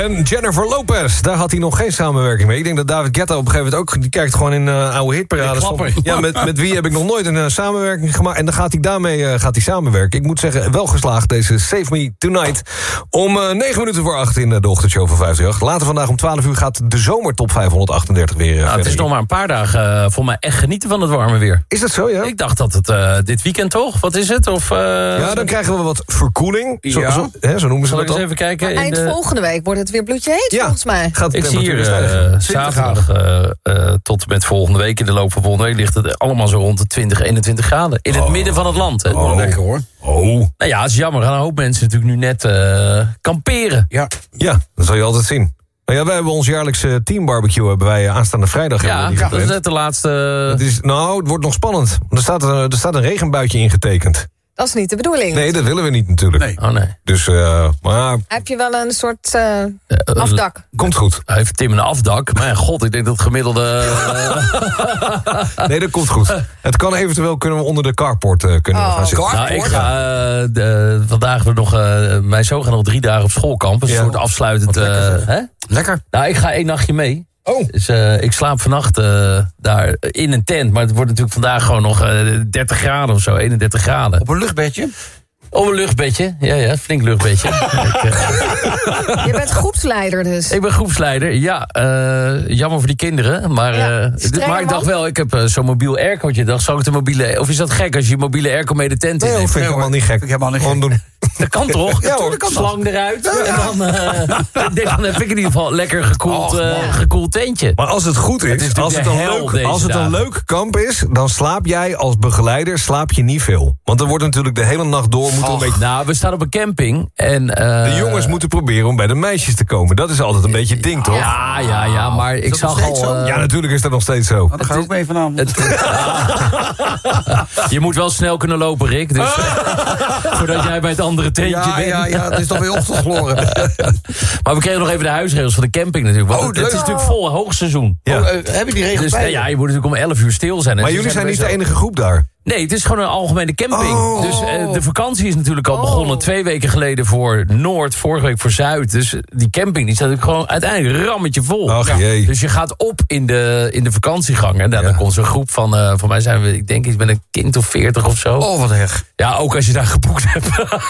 En Jennifer Lopez, daar had hij nog geen samenwerking mee. Ik denk dat David Guetta op een gegeven moment ook... die kijkt gewoon in oude hitparades. Ja, met wie heb ik nog nooit een samenwerking gemaakt. En dan gaat hij daarmee samenwerken. Ik moet zeggen, wel geslaagd deze Save Me Tonight. Om 9 minuten voor 8 in de ochtendshow van 538. Later vandaag om 12 uur gaat de zomertop 538 weer. Het is nog maar een paar dagen voor mij echt genieten van het warme weer. Is dat zo, ja? Ik dacht dat het dit weekend toch? Wat is het? Ja, dan krijgen we wat verkoeling. Zo noemen ze dat eens even kijken. Eind volgende week wordt het weer bloedje heet, volgens mij. Ik zie hier zaterdag tot met volgende week, in de loop van volgende week... ligt het allemaal zo rond de 20, 21 graden. In het midden van het land. Hè. Lekker hoor. Nou ja, het is jammer. Gaan een hoop mensen natuurlijk nu net kamperen. Ja, dat zal je altijd zien. Nou ja, wij hebben ons jaarlijkse teambarbecue hebben wij aanstaande vrijdag. Ja, dat is net de laatste... Het wordt nog spannend. Er staat een regenbuitje ingetekend. Dat is niet de bedoeling. Nee, dat willen we niet natuurlijk. Nee. Oh nee. Dus, maar... Heb je wel een soort afdak? Komt goed. Hij heeft Tim een afdak. Maar god, ik denk dat het gemiddelde... Nee, dat komt goed. Het kan eventueel, kunnen we onder de carport gaan zitten. Nou, ik ga vandaag nog... mijn zoon gaat nog 3 dagen op schoolkamp. Een soort afsluitend... Lekker. Nou, ik ga 1 nachtje mee. Oh. Dus ik slaap vannacht daar in een tent. Maar het wordt natuurlijk vandaag gewoon nog 30 graden of zo, 31 graden. Op een luchtbedje? Op een luchtbedje, ja, flink luchtbedje. Je bent groepsleider dus. Ik ben groepsleider, ja. Jammer voor die kinderen. Maar, maar ik dacht wel, ik heb zo'n mobiel aircootje. Dacht, zou ik de mobiele... Of is dat gek als je mobiele airco mee de tent in neemt? Nee, vind ik helemaal niet gek. Gewoon doen. Dat kan toch? Ja, hoor, kan slang eruit. Ja. En dan heb ik in ieder geval lekker gekoeld tentje. Maar als het goed is, als het een leuk kamp is... dan slaap jij als begeleider niet veel. Want dan wordt natuurlijk de hele nacht door... Nou, we staan op een camping. En, de jongens moeten proberen om bij de meisjes te komen. Dat is altijd een beetje het ding, toch? Ja, maar ik zag al... ja, natuurlijk is dat nog steeds zo. Dan ga ik ook mee vanavond. Je moet wel snel kunnen lopen, Rick. Dus, voordat jij bij het andere tentje bent. Ja, het is toch weer ochtendgloren. Maar we kregen nog even de huisregels van de camping natuurlijk. Want het is natuurlijk vol hoogseizoen. Ja. Heb je die regels bij? Ja, je moet natuurlijk om 11 uur stil zijn. Maar jullie zijn niet de enige groep daar? Nee, het is gewoon een algemene camping. Dus de vakantie is natuurlijk al begonnen 2 weken geleden voor Noord, vorige week voor Zuid. Dus die camping die staat natuurlijk gewoon uiteindelijk rammetje vol. Ach, jee. Dus je gaat op in de vakantiegang. En dan komt zo'n groep van mij zijn we, ik denk iets met een kind of 40 of zo. Oh, wat erg. Ja, ook als je daar geboekt hebt.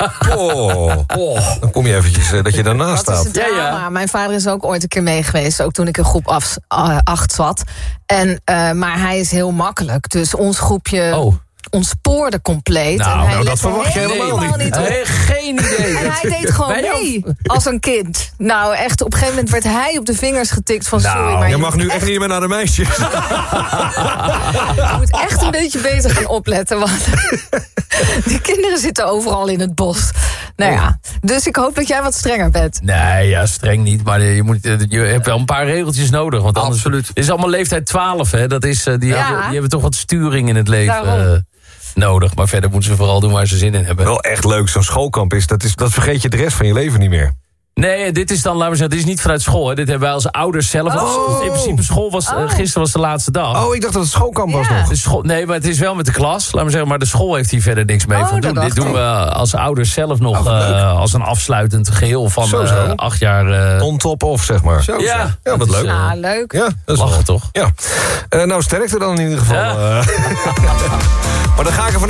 Dan kom je eventjes dat je daarnaast staat. Dat is het drama. Mijn vader is ook ooit een keer mee geweest. Ook toen ik in groep 8 zat. Maar hij is heel makkelijk. Dus ons groepje... ontspoorde compleet. Nou, dat verwacht je helemaal niet. Geen idee. En hij deed gewoon mee als een kind. Nou, echt, op een gegeven moment werd hij op de vingers getikt van sorry. Maar je mag nu echt niet meer naar de meisjes. Je moet echt een beetje beter gaan opletten. Want die kinderen zitten overal in het bos. Nou ja, dus ik hoop dat jij wat strenger bent. Nee, ja, streng niet. Maar je hebt wel een paar regeltjes nodig. Want anders, absoluut. Het is allemaal leeftijd 12, hè. Dat is, die hebben toch wat sturing in het leven nodig. Maar verder moeten ze vooral doen waar ze zin in hebben. Wel echt leuk, zo'n schoolkamp is. Dat vergeet je de rest van je leven niet meer. Nee, dit is dan, laten we zeggen, dit is niet vanuit school. Hè. Dit hebben wij als ouders zelf. In principe, school was, gisteren was de laatste dag. Oh, ik dacht dat het schoolkamp was nog. Nee, maar het is wel met de klas. Laten we zeggen, maar de school heeft hier verder niks mee van doen. Dit doen we als ouders zelf nog als een afsluitend geheel van 8 jaar... On top of, zeg maar. Ja, wat leuk. Ja, leuk. Ja, dat is lachen toch? Ja. Nou, sterkte dan in ieder geval. Ja. Maar dan ga ik er vanuit